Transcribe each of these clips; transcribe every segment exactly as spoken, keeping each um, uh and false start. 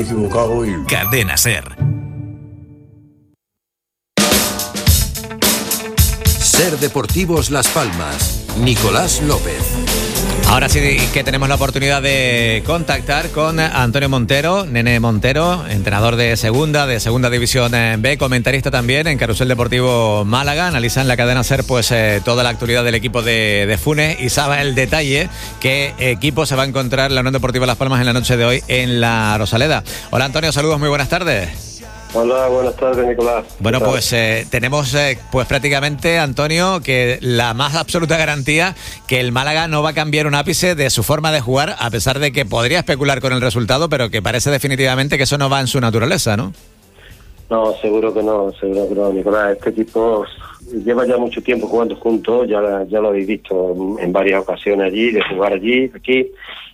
equivocado y... Cadena SER. SER Deportivos Las Palmas. Nicolás López. Ahora sí que tenemos la oportunidad de contactar con Antonio Montero, Nene Montero, entrenador de Segunda, de Segunda División B, comentarista también en Carrusel Deportivo Málaga. Analiza en la cadena SER pues eh, toda la actualidad del equipo de, de Funes y sabe el detalle qué equipo se va a encontrar la Unión Deportiva Las Palmas en la noche de hoy en la Rosaleda. Hola Antonio, saludos, muy buenas tardes. Hola, buenas tardes, Nicolás. Bueno, pues eh, tenemos eh, pues prácticamente, Antonio, que la más absoluta garantía que el Málaga no va a cambiar un ápice de su forma de jugar, a pesar de que podría especular con el resultado, pero que parece definitivamente que eso no va en su naturaleza, ¿no? No, seguro que no, seguro que no, Nicolás. Este equipo lleva ya mucho tiempo jugando juntos, ya, ya lo habéis visto en varias ocasiones allí, de jugar allí, aquí.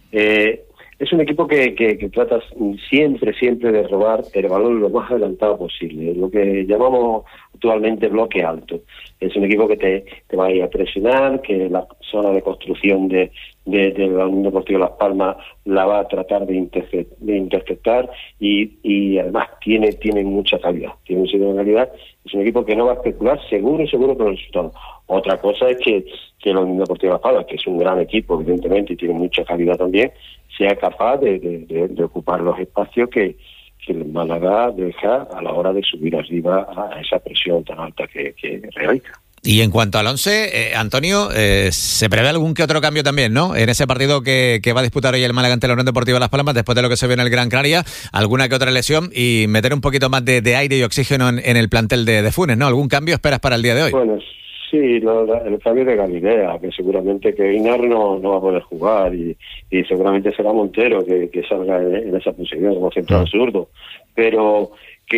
Eh, Es un equipo que, que, que trata siempre, siempre de robar el balón lo más adelantado posible, lo que llamamos actualmente bloque alto. Es un equipo que te, te va a ir a presionar, que la zona de construcción de, de, de la Unión Deportiva Las Palmas la va a tratar de, interce, de interceptar y, y además tiene, tiene mucha calidad, tiene mucha calidad. Es un equipo que no va a especular seguro, seguro con el resultado. Otra cosa es que, que la Unión Deportiva Las Palmas, que es un gran equipo, evidentemente, y tiene mucha calidad también, sea capaz de, de, de, de ocupar los espacios que, que el Málaga deja a la hora de subir arriba a esa presión tan alta que, que realiza. Y en cuanto al once, eh, Antonio, eh, ¿se prevé algún que otro cambio también, no? En ese partido que, que va a disputar hoy el Málaga ante la Unión Deportiva Las Palmas, después de lo que se vio en el Gran Canaria, alguna que otra lesión y meter un poquito más de, de aire y oxígeno en, en el plantel de, de Funes, ¿no? ¿Algún cambio esperas para el día de hoy? Bueno, sí, lo, el cambio de Galilea, que seguramente que Inar no, no va a poder jugar y, y seguramente será Montero que, que salga en, en esa posición como central Mm. zurdo, pero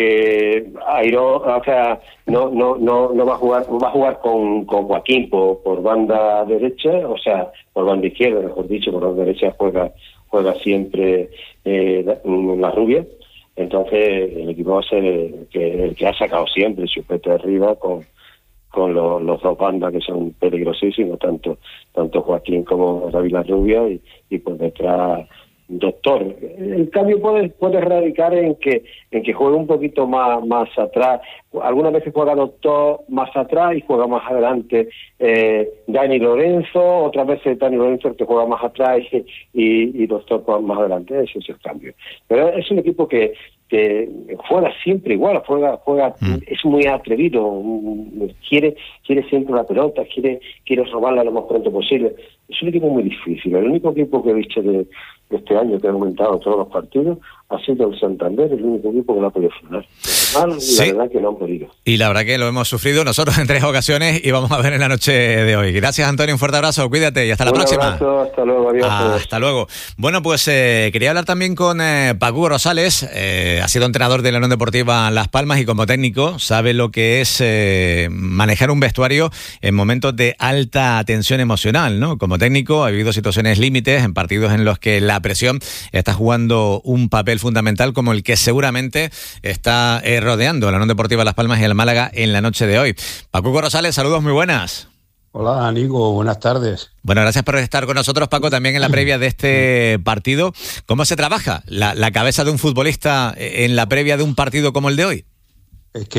que Airo, o sea, no no no no va a jugar, va a jugar con, con Joaquín por, por banda derecha, o sea, por banda izquierda, mejor dicho, por banda derecha juega juega siempre eh, la, la rubia. Entonces el equipo va a ser el que, el que ha sacado siempre su pete arriba con con los, los dos bandas que son peligrosísimos, tanto tanto Joaquín como David La Rubia, y, y por detrás Doctor. El cambio puede puede radicar en que en que juegue un poquito más más atrás. Algunas veces juega Doctor más atrás y juega más adelante eh, Dani Lorenzo, otras veces Dani Lorenzo que juega más atrás y, y, y Doctor juega más adelante. Ese es el cambio. Pero es un equipo que que juega siempre igual, juega, juega, mm. es muy atrevido, quiere, quiere siempre la pelota, quiere, quiere robarla lo más pronto posible. Es un equipo muy difícil. El único equipo que he visto de, de este año que ha aumentado todos los partidos ha sido el Santander, el único equipo que no ha podido frenar. Mal, sí. La verdad que no han podido. Y la verdad que lo hemos sufrido nosotros en tres ocasiones y vamos a ver en la noche de hoy. Gracias, Antonio, un fuerte abrazo, cuídate y hasta la un próxima. Abrazo, hasta luego, adiós. Ah, hasta luego. Bueno, pues eh, quería hablar también con eh, Paco Rosales, eh, ha sido entrenador de la Unión Deportiva Las Palmas y como técnico sabe lo que es eh, manejar un vestuario en momentos de alta tensión emocional, ¿no? Como técnico ha vivido situaciones límites en partidos en los que la presión está jugando un papel fundamental como el que seguramente está eh, rodeando a la Unión Deportiva Las Palmas y el Málaga en la noche de hoy. Paco Rosales, saludos muy buenas. Hola, Nico, buenas tardes. Bueno, gracias por estar con nosotros, Paco, también en la previa de este partido. ¿Cómo se trabaja la, la cabeza de un futbolista en la previa de un partido como el de hoy? Es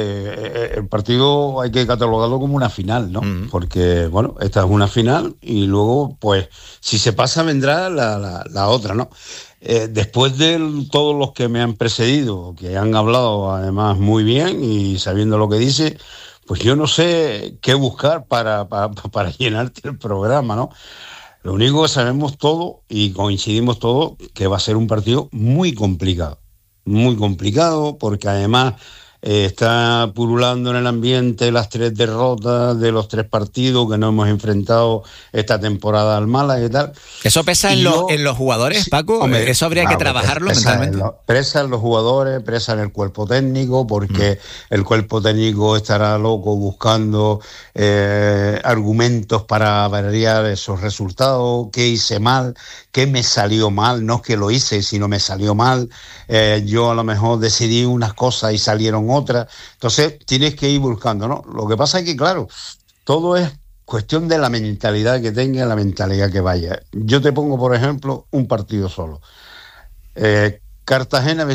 que el partido hay que catalogarlo como una final, ¿no? Mm. Porque, bueno, esta es una final y luego, pues, si se pasa vendrá la, la, la otra, ¿no? Eh, después de todos los que me han precedido, que han hablado además muy bien y sabiendo lo que dice, pues yo no sé qué buscar para, para, para llenarte el programa, ¿no? Lo único que sabemos todo y coincidimos todos que va a ser un partido muy complicado, muy complicado porque además eh, está pululando en el ambiente las tres derrotas de los tres partidos que nos hemos enfrentado esta temporada al Málaga y tal. ¿Eso pesa en, yo, lo, en los jugadores, sí, Paco? Hombre, ¿eso habría claro, que trabajarlo pesa mentalmente? En lo, pesa en los jugadores, pesa en el cuerpo técnico, porque mm. el cuerpo técnico estará loco buscando eh, argumentos para variar esos resultados, qué hice mal, qué me salió mal, no es que lo hice, sino me salió mal, eh, yo a lo mejor decidí unas cosas y salieron otras, entonces tienes que ir buscando, ¿no? Lo que pasa es que, claro, todo es cuestión de la mentalidad que tenga, la mentalidad que vaya. Yo te pongo, por ejemplo, un partido solo. Eh, Cartagena